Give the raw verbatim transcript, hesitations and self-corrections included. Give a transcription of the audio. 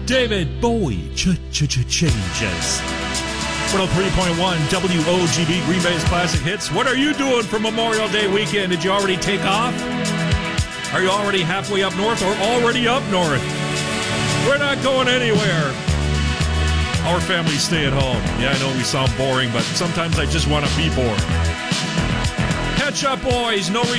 David Bowie ch-ch-ch-changes. one oh three point one W O G B Green Bay's Classic Hits. What are you doing for Memorial Day weekend? Did you already take off? Are you already halfway up north or already up north? We're not going anywhere. Our families stay at home. Yeah, I know we sound boring, but sometimes I just want to be bored. Catch up, boys. No